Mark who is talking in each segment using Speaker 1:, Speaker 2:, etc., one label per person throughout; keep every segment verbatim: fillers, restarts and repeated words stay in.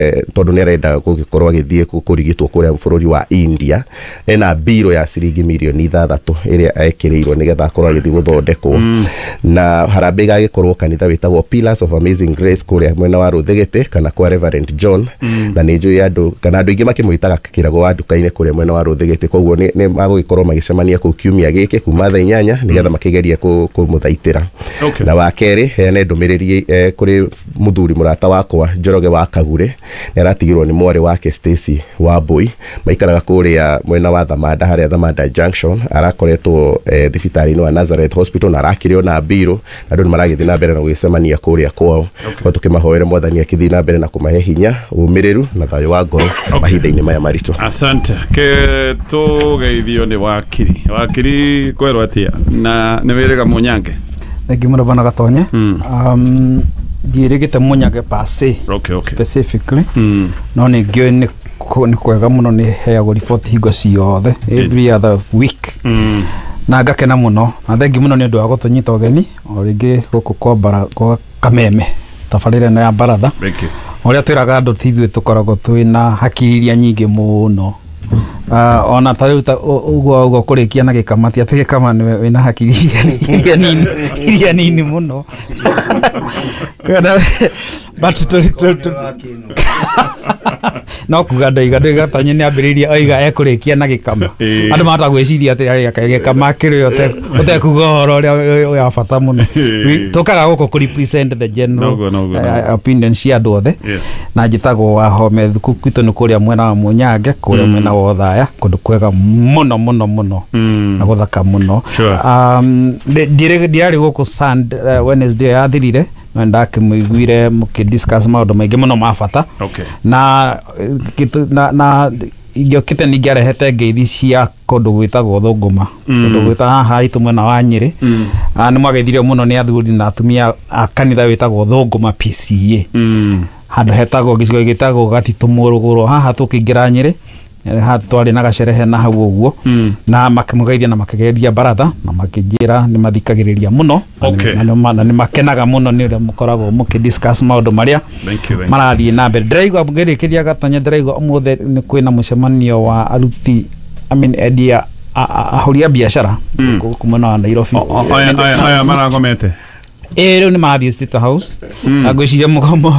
Speaker 1: tondu ni arenda gugikorwo agithie kurigitwo kuria bururi wa India ena biro ya ciringi milioni ithathatu iria ekirirwo nigetha akorwo agithie guthondekwo mm. na harambe gagikorwo kanitha witagwo Pillars of Amazing Grace kuria mwena wa Ruthigite kana kwa Reverend John mm. na ni njui andu kana andu ingi makimuitaga kirago wa nduka-ini kuria mwena wa Ruthigite koguo ni, ni magugikorwo magicemania ku kiumia giki kuma thaa inyanya nigetha mm. makigeria kumuthaitira okay. na wakeri hene ndumiriri eh, kuri muthuri murata wakwa Njoroge wa Kagure ni aratigirwo ni mwari wake Stacy Wambui maikaraga kuria mwena wa Thamanda haria Thamanda Junction arakoretwo eh, thibitari-ini wa Nazareth Hospital na arakirio na biro na ndu maragithii na mbere na gugicemania kuria kwao okay. tukimahoera mwathani akithii na mbere na kumahe hinya umiriru na thayo wa ngoro okay. mahinda-ini maya maritu. Asante
Speaker 2: ke tugeithio ni wakiri wakiri kwerwo atia na ni wirega munyange
Speaker 3: thank you muno bana gatonye mm. um dirigite munyange pase
Speaker 2: okay, okay.
Speaker 3: specifically
Speaker 2: mm.
Speaker 3: no ni gyo ni ni kwega muno ni heago report higo ciothe every other week
Speaker 2: mm.
Speaker 3: na ngakena muno na thank you muno ni ndu wa gutunyita ogeni o ringi guku kwa bara kwa Kameme tabarire na ya baratha
Speaker 2: thank you
Speaker 3: oria twiraga andu tithwe tukoragwo twina hakiriria nyingi muno Uh, ona taruta ugo ugo kurikia na gikamati ati gikama ni wina hakiri iria nini iria nini muno kana but to to no kuganda iganda gatanye ni ambiriria oiga ekurikia na gikama andu mata gwiciria ati gikama kiri ote ote kugoro ria ya fata muno tukaga guko ku represent the general
Speaker 2: no, no, no, no.
Speaker 3: Uh, opinion cia andu othe
Speaker 2: yes.
Speaker 3: na njitagwo wa home thuku ni kuria mwena wa Munyange kuria mm. mwena wa Thaya kundu kwega muno muno muno
Speaker 2: mm.
Speaker 3: na guthaka muno
Speaker 2: sure.
Speaker 3: um dire dire guku Sand uh, Wednesday yathirire na ndakimuiguire mukidiscuss maundu maingi muno mabata
Speaker 2: okay.
Speaker 3: na kitu na na igyo kite ningiarehete ngeithi cia kundu gwitagwo Thunguma
Speaker 2: mm.
Speaker 3: kundu gwita haha itu mwena wa Nyeri
Speaker 2: mm.
Speaker 3: ni mwagethire muno ni athuri na atumia akanitha witagwo Thunguma P C A
Speaker 2: mm.
Speaker 3: handu hetagwo gicigo gitagwo Gatitumuruguru haha tukingira Nyeri ha twari na gacerehe na hau uguo
Speaker 2: mm.
Speaker 3: na makimugeithia na makigeithia baratha na makijira ni mathikagiriria muno
Speaker 2: okay.
Speaker 3: na ni makenaga muno ni mukoragwo mukidiscuss maundu maria marathie na mbere ndiraigwa ngirikiria gatanya ndiraigwa umuthe ni kwina mucemanio wa aruti I mean edia ahuria biashara kumana na Nairobi
Speaker 2: aya aya maragomete
Speaker 3: ero ni marathie State House agwiciria mugomo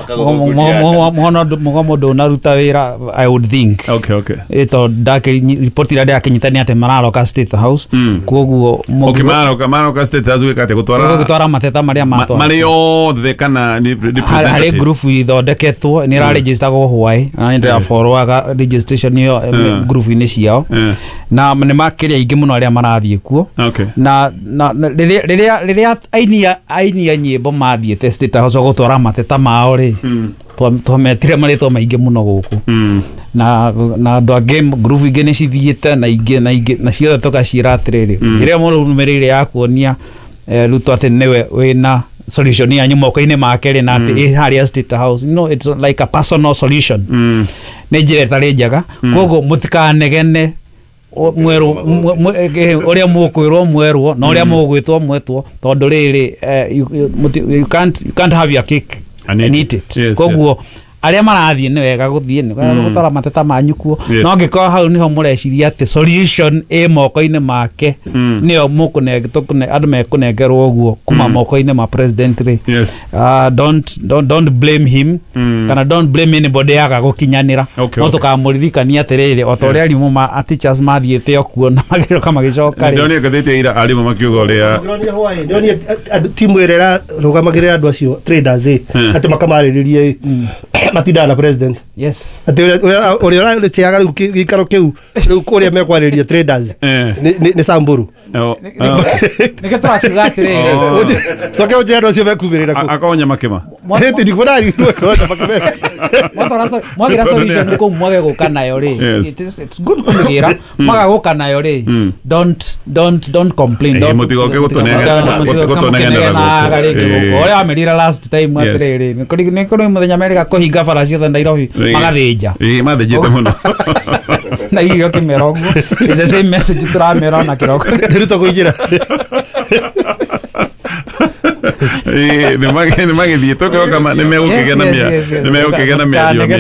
Speaker 3: mugomo mugomo do naruta wira I would think
Speaker 2: okay okay
Speaker 3: ito dake report ira yake nyitani ate mararoka State House koguo
Speaker 2: okay mararoka mararoka State House wikate gutwara
Speaker 3: gutwara mateta maria matwa
Speaker 2: mari othe kana ni representatives
Speaker 3: hali group ithondeketwo ni ra register go Hawaii na ndio forwaga registration yo group ini ciao na ni makiria ingi muno aria marathie kuo na riria riria ainia ainia nyimbo mathiete State House gutwara mateta mao ri twametire maritwa maingi muno guku na na ndo game group ingi ni cithiete na ingi na ingi na ciothe tukacira atiriri riria murumirire ya kuonia ruto ati niwe wina solution ya nyumo koine makere na ati haria State House you know it's like a personal solution ni njire tari njaga koguo mutikanegene mweru oria mukwirwo mwerwo na oria mugwitwo mwetwo tondu riri you can't you can't have your cake and eat it koguo aria marathie ni wega guthie ni gutara mateta manyu kuo no ngikora hau niho mureciria ati solution e moko-ini make niyo mukune tukune andu mekunengerwo uguo kuma moko-ini ma president ri don't don't don't blame him kana don't blame anybody aga gukinyanira no tukamuririkania atiriri otoria arimu ma teachers mathiete okuo na magicoka magicoka ri
Speaker 2: ndoni gathete ira arimu makiuga uria
Speaker 4: ndoni timu ira rugamagirira andu acio traders ati makamariririe matinda na president
Speaker 3: yes
Speaker 4: ati ori ora tiaga gikaro kiu riu kuria mekwariria traders ni ni Samburu
Speaker 3: niketwa kigatire
Speaker 4: soke uje ndo cio mekumirira ku
Speaker 2: akonya makema
Speaker 4: heti ndikwari kuroja makema
Speaker 3: mwagira mwagira solution ko mwage gukana yo ri it's good kumigira mwaga gukana yo ri don't don't don't complain don't
Speaker 2: mutigo ke gutonega gutonega
Speaker 3: na gari ko ore amerira last time atiriri nikuri nikuri muthenya merika kuhinga fara cio Nairobi magathinja
Speaker 2: eh mathijite muno
Speaker 3: na hiyo kimerongo is the same message turamera na kiroko
Speaker 4: ndiruta kuinjira
Speaker 2: Eh, nĩ magĩthiĩ tũkĩoka nĩ megũkĩgĩa na mĩario.